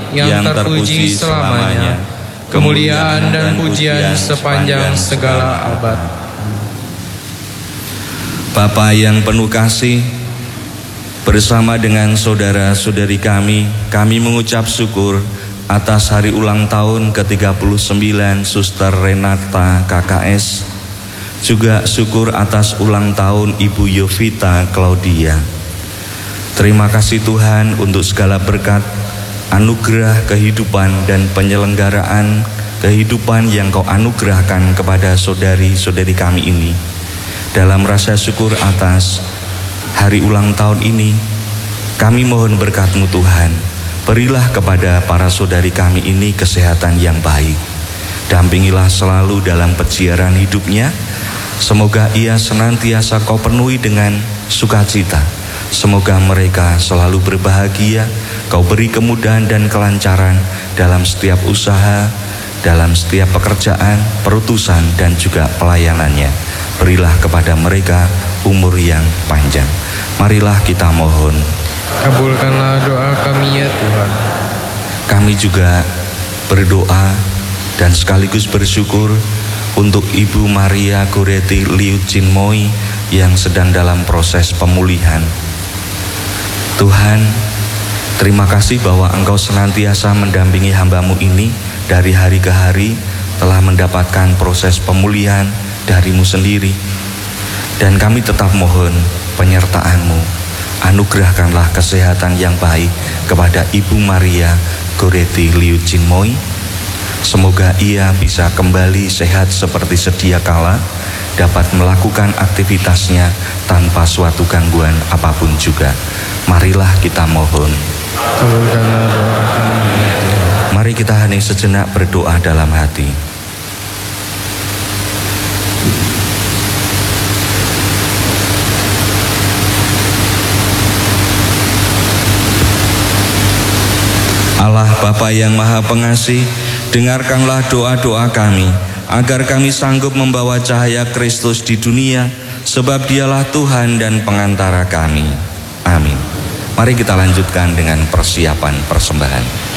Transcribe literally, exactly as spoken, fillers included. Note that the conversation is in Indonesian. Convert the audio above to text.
yang terpuji selamanya, kemuliaan dan pujian sepanjang segala abad. Bapa yang penuh kasih, bersama dengan saudara-saudari kami, kami mengucap syukur atas hari ulang tahun ke tiga puluh sembilan Suster Renata K K S. Juga syukur atas ulang tahun Ibu Yovita Claudia. Terima kasih Tuhan untuk segala berkat, anugerah kehidupan dan penyelenggaraan kehidupan yang Kau anugerahkan kepada saudari-saudari kami ini. Dalam rasa syukur atas hari ulang tahun ini, kami mohon berkat-Mu Tuhan. Berilah kepada para saudari kami ini kesehatan yang baik. Dampingilah selalu dalam peziarah hidupnya. Semoga ia senantiasa Kau penuhi dengan sukacita. Semoga mereka selalu berbahagia. Kau beri kemudahan dan kelancaran dalam setiap usaha, dalam setiap pekerjaan, perutusan, dan juga pelayanannya. Berilah kepada mereka umur yang panjang. Marilah kita mohon. Kabulkanlah doa kami ya Tuhan. Kami juga berdoa dan sekaligus bersyukur untuk Ibu Maria Goretti Liu Chinmoy yang sedang dalam proses pemulihan. Tuhan, terima kasih bahwa Engkau senantiasa mendampingi hamba-Mu ini dari hari ke hari, telah mendapatkan proses pemulihan dari-Mu sendiri. Dan kami tetap mohon penyertaan-Mu. Anugerahkanlah kesehatan yang baik kepada Ibu Maria Goretti Liu Chinmoy. Semoga ia bisa kembali sehat seperti sedia kala, dapat melakukan aktivitasnya tanpa suatu gangguan apapun juga. Marilah kita mohon. Mari kita hening sejenak berdoa dalam hati. Allah Bapa yang Maha Pengasih, dengarkanlah doa-doa kami, agar kami sanggup membawa cahaya Kristus di dunia, sebab Dialah Tuhan dan pengantara kami. Amin. Mari kita lanjutkan dengan persiapan persembahan.